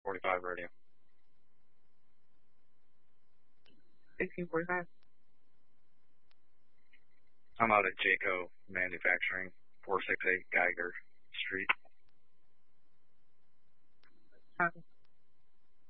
45 radio. 1645. I'm out at Jayco Manufacturing, 468 Geiger Street. Copy.